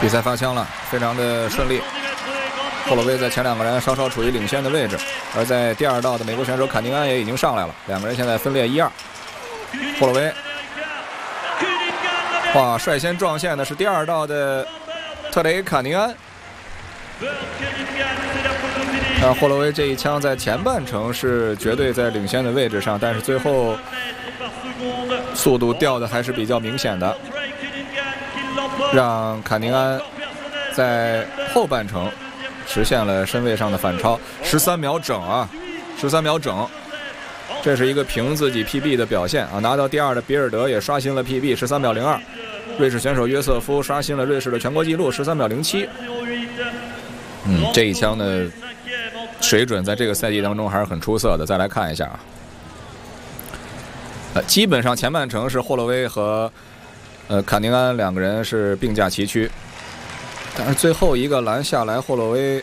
比赛发枪了，非常的顺利。霍洛威在前2个人稍稍处于领先的位置，而在第2道的美国选手坎宁安也已经上来了，2个人现在分列1-2。霍洛威，哇，率先撞线的是第2道的特雷坎宁安。霍洛威这一枪在前半程是绝对在领先的位置上，但是最后速度掉的还是比较明显的，让坎宁安在后半程实现了身位上的反超，13秒整啊，13秒整，这是一个凭自己 PB 的表现啊！拿到第2的比尔德也刷新了 PB 13秒02，瑞士选手约瑟夫刷新了瑞士的全国纪录13秒07。这一枪呢，水准在这个赛季当中还是很出色的。再来看一下啊，基本上前半程是霍洛威和坎宁安2个人是并驾齐驱，但是最后一个篮下来，霍洛威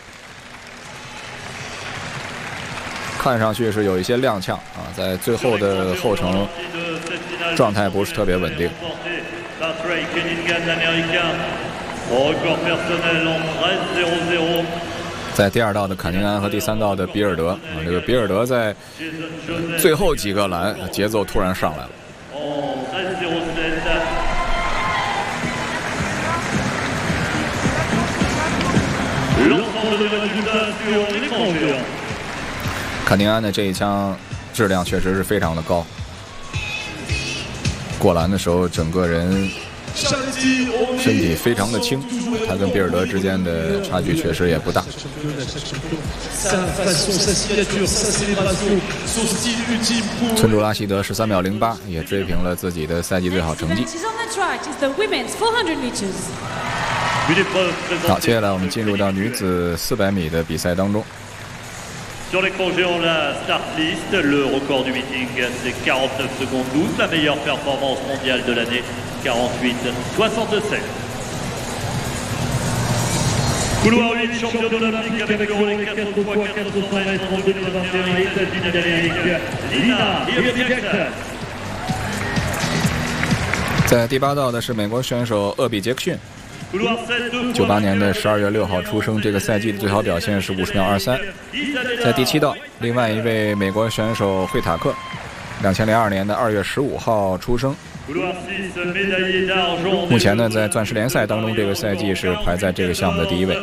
看上去是有一些踉跄啊，在最后的后程状态不是特别稳定。在第2道的坎宁安和第3道的比尔德啊，这个比尔德在最后几个篮节奏突然上来了。坎宁安的这一枪质量确实是非常的高，过篮的时候整个人身体非常的轻，他跟比尔德之间的差距确实也不大。村竹拉希德13秒08，也追平了自己的赛季最好成绩。好，接下来我们进入到女子400米的比赛当中。 Sur l'écran géant, la start list, le record du meeting, c'est 49 secondes 12, la meilleure performance mondiale de l'année, 48-67. Couloir 8, championne olympique avec le relais 4x400 mètres en 2021, États-Unis d'Amérique, Lina Jackson. 在第8道的是美国选手厄比杰克逊。98年的12月6号出生，这个赛季的最好表现是50秒23。在第7道，另外一位美国选手惠塔克，2002年的2月15号出生。目前呢，在钻石联赛当中，这个赛季是排在这个项目的第1位。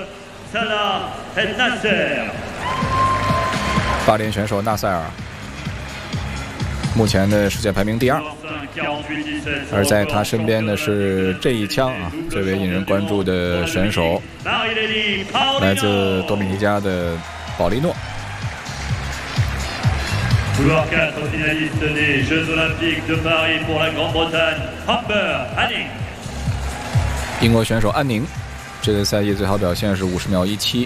巴林选手纳塞尔，目前的世界排名第2。而在他身边的是这一枪啊，最为引人关注的选手，来自多米尼加的保利诺。英国选手安宁，这个赛季最好表现是50秒17。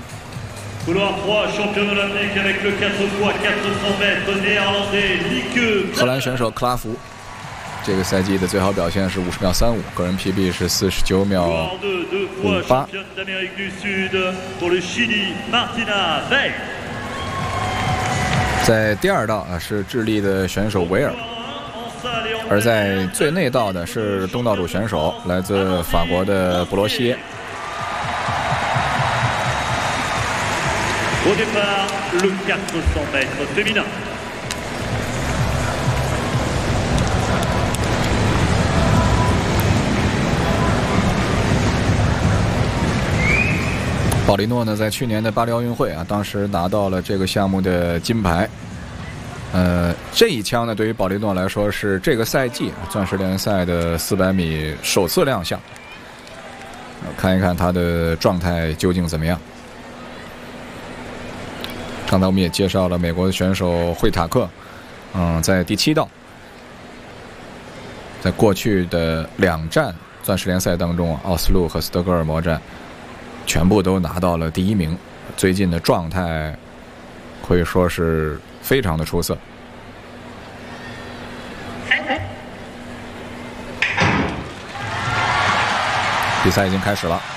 荷兰选手克拉福，这个赛季的最好表现是50秒35，个人 PB 是49秒58。在第2道啊是智利的选手维尔，而在最内道的是东道主选手，来自法国的布罗西耶。 Au départ, le 400 mètres féminin. 保利诺呢，在去年的巴黎奥运会啊，当时拿到了这个项目的金牌。这一枪呢，对于保利诺来说是这个赛季钻石联赛的400米首次亮相。看一看他的状态究竟怎么样。刚才我们也介绍了美国的选手惠塔克，在第7道，在过去的2站钻石联赛当中，奥斯陆和斯德哥尔摩站全部都拿到了第1名，最近的状态可以说是非常的出色。比赛已经开始了。